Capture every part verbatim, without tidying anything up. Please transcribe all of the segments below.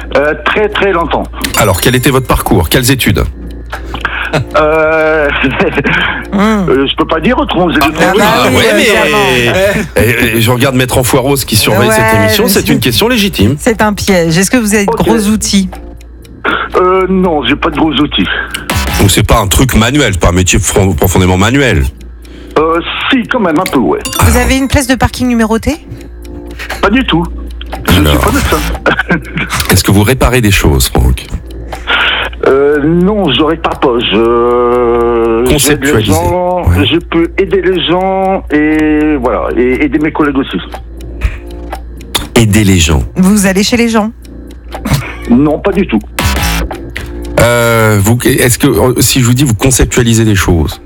Euh, très très longtemps. Alors, quel était votre parcours? Quelles études? Euh, euh, je peux pas dire autrement. Vous avez Ah, bah Ah oui, ouais, évidemment. mais et, et je regarde Maître Enfoiros qui surveille Ouais, cette émission. C'est monsieur. une question légitime. C'est un piège. Est-ce que vous avez de Ok. gros outils? Euh, non, j'ai pas de gros outils. Donc c'est pas un truc manuel, c'est pas un métier fron- profondément manuel. Euh, si, quand même un peu, ouais. Vous avez une place de parking numérotée? Pas du tout. Je ne suis Alors. pas médecin. Est-ce que vous réparez des choses, Franck? Euh, non, je répare pas. Je j'aide les Conceptualiser. gens, Ouais. je peux aider les gens et voilà, et aider mes collègues aussi. Aider les gens. Vous allez chez les gens? Non, pas du tout. Euh, vous, est-ce que euh, si je vous dis vous conceptualisez des choses,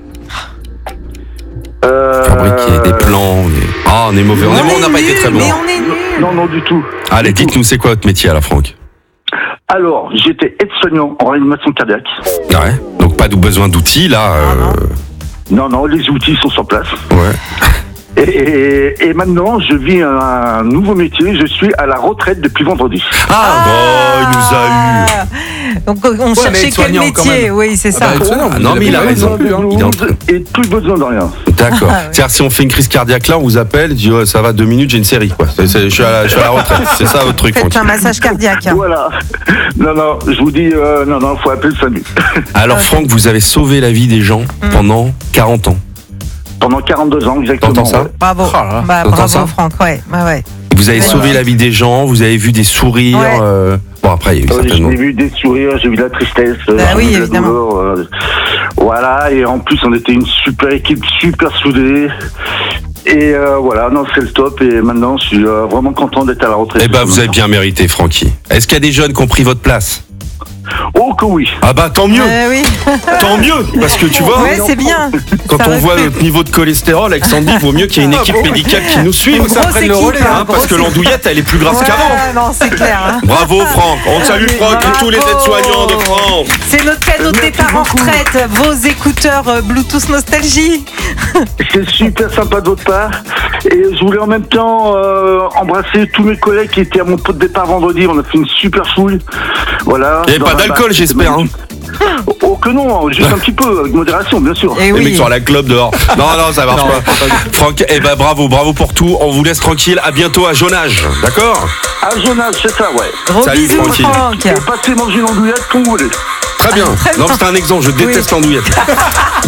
Euh, fabriquer des plans, des... ah on est mauvais, on est- on n'a pas été nuls, très bon. Mais on est nuls. Non, non, du tout. Allez, dites-nous c'est quoi votre métier, là, Franck? Alors, j'étais aide-soignant en réanimation cardiaque. Ouais. Donc pas de besoin d'outils là. euh, Non, non, les outils sont sur place. Ouais. Et, et, et maintenant, je vis un nouveau métier. Je suis à la retraite depuis vendredi. Ah, bon, il nous a eu. Ah. Donc on mais cherchait quel aide-soignant, quand métier? même. Oui, c'est Ah ça. bah, aide-soignant, Ah, non, mais il a vous avez raison. plus, hein. Il est en train- Et plus besoin de rien. D'accord. Ah, ouais. C'est-à-dire si on fait une crise cardiaque là, on vous appelle, il dit ouais, ça va deux minutes, j'ai une série quoi. C'est- c'est- je, suis à la, je suis à la retraite. C'est ça votre truc, Faites Franck. un massage cardiaque. Voilà. Non, non, je vous dis, euh, non, non, faut appeler le SAMU. Alors Franck, vous avez sauvé la vie des gens pendant quarante ans. Pendant quarante-deux ans, exactement. T'entends ça? ouais. Bravo. Oh là là. Bah, T'entends bravo ça Franck. Ouais, ouais, ouais. Vous avez Ouais. sauvé la vie des gens, vous avez vu des sourires. Ouais. euh, Bon après, il y a eu Euh, certainement. J'ai vu des sourires, j'ai vu de la tristesse, euh, Bah j'ai oui, vu de la évidemment. douleur, euh, voilà, et en plus, on était une super équipe, super soudée. Et euh, voilà, non, c'est le top. Et maintenant, je suis euh, vraiment content d'être à la retraite. Eh ben, vous avez bien mérité, Francky. Est-ce qu'il y a des jeunes qui ont pris votre place? Oh, que oui. Ah bah tant mieux, Euh, oui. tant mieux, parce que tu vois, Ouais, c'est bien. quand Ça on voit reflète. notre niveau de cholestérol avec Sandy, il vaut mieux qu'il y ait une équipe médicale qui nous suive, Une ça grosse prenne le équipe, relais, hein, hein, parce grosse que équipe. l'andouillette, elle est plus grasse qu'avant. Ouais, non, c'est clair. hein. Bravo Franck, on salue Allez, Franck et tous les bravo. aides-soignants de France. C'est notre cadeau de Merci départ en beaucoup. retraite. Vos écouteurs euh, Bluetooth Nostalgie. C'est super sympa de votre part. Et je voulais en même temps euh, embrasser tous mes collègues qui étaient à mon pot de départ vendredi. On a fait une super fouille. Voilà. Il n'y avait Dans pas un d'alcool, bar, j'espère. Hein. Oh que non, juste un petit peu, avec modération, bien sûr. Et Les mecs oui. sur la club dehors. Non, non, ça marche Non, pas. Franck, eh ben bravo, bravo pour tout. On vous laisse tranquille. À bientôt à Jonage, d'accord? À Jonas, c'est ça, ouais. Gros Salut, bisous tranquille. Franck. Et passez manger une andouillette quand vous voulez. Très bien. Très Non, bien. c'est un exemple. Je déteste l'andouillette.